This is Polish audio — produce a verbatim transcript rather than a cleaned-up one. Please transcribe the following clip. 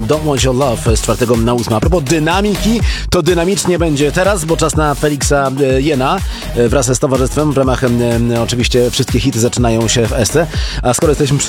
Don't Want Your Love z czwartego na ósme. A propos dynamiki, to dynamicznie będzie teraz, bo czas na Feliksa Jena wraz z towarzystwem w ramach, oczywiście wszystkie hity zaczynają się w Esce. A skoro jesteśmy przy